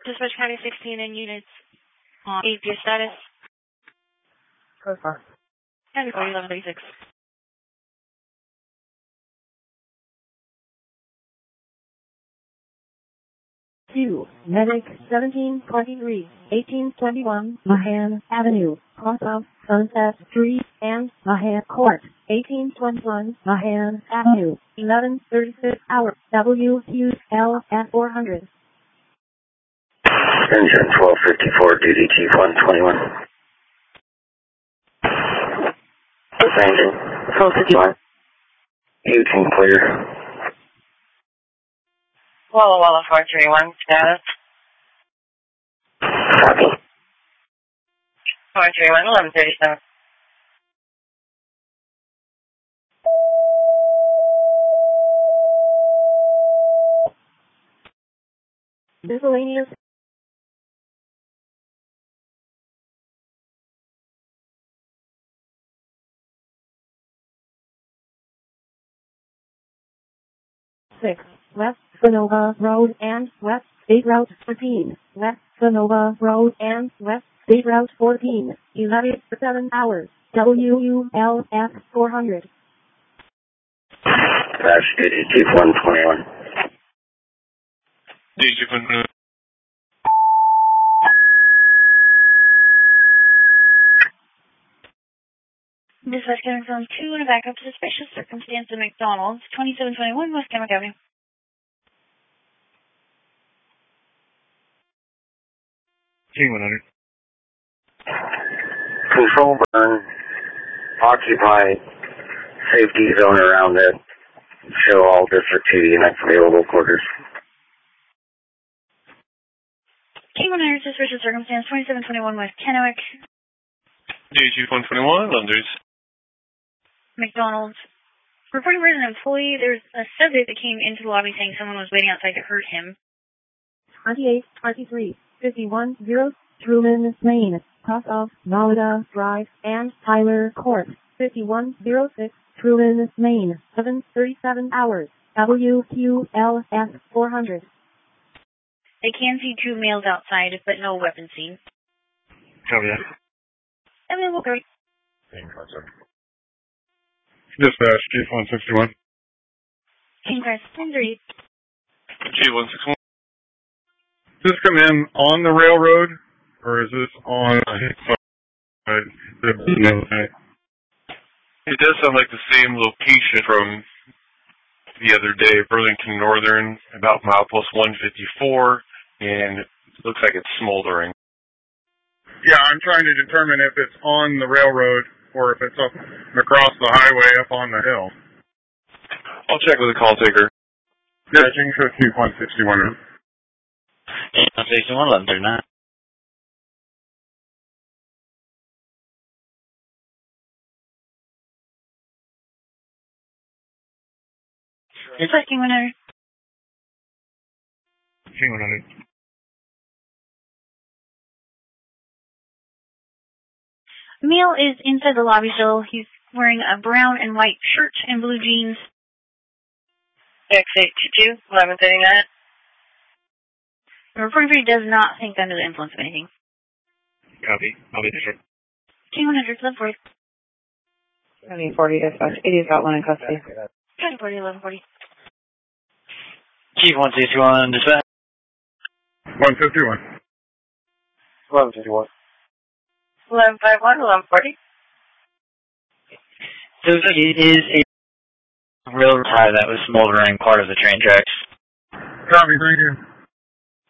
Dispatch County 16 in units on APS status. Code 4. County 1136. Q, Medic 1723, 1821, Mahan Avenue, cross of Sunset Street and Mahan Court, 1821, Mahan Avenue, 11:36 hours, WQLF 400. Engine 1254, duty chief 121. This engine, 1251. You can clear. Walla Walla 431, status. Copy. 431, 1137. Miscellaneous. West Sonoma Road and West State Route 14. West Sonoma Road and West State Route 14. 11 for 7 hours. WULF 400. That's duty chief 121. Duty chief 121. Dispatch coming from 2 and a backup to suspicious circumstance at McDonald's, 2721 West Kennewick Avenue. King 100. Control burn, occupy, safety zone around it. Show all District 2 units available quarters. King 100 suspicious circumstance, 2721 West Kennewick. Duty chief 121, Londres. McDonald's. Reporting where's an employee, there's a subject that came into the lobby saying someone was waiting outside to hurt him. 2823, 51-0, Truman Lane, cross of Malada Drive and Tyler Court, 5106, Truman Lane, 7:37 hours, WQLF 400. They can see 2 males outside, but no weapons seen. Copy that. Available 3. Dispatch chief 161. King Press 3. Chief 161. Does this come in on the railroad, or is this on It does sound like the same location from the other day, Burlington Northern, about milepost 154, and it looks like it's smoldering. Yeah, I'm trying to determine if it's on the railroad or if it's up across the highway up on the hill. I'll check with the call taker. Yeah, King Cook Chief 161. 161, 1139. Dispatch King 100. King 100. Male is inside the lobby still. He's wearing a brown and white shirt and blue jeans. X822, 1139. The reporting for does not think under the influence of anything. Copy. I'll be there. King 100, 1140. 7040 dispatch. 80's got one in custody. 2040, 1140. Chief 161, dispatch. 151. 1151. 1151, 1140. So it is a railroad tie that was smoldering part of the train tracks. Copy, thank you.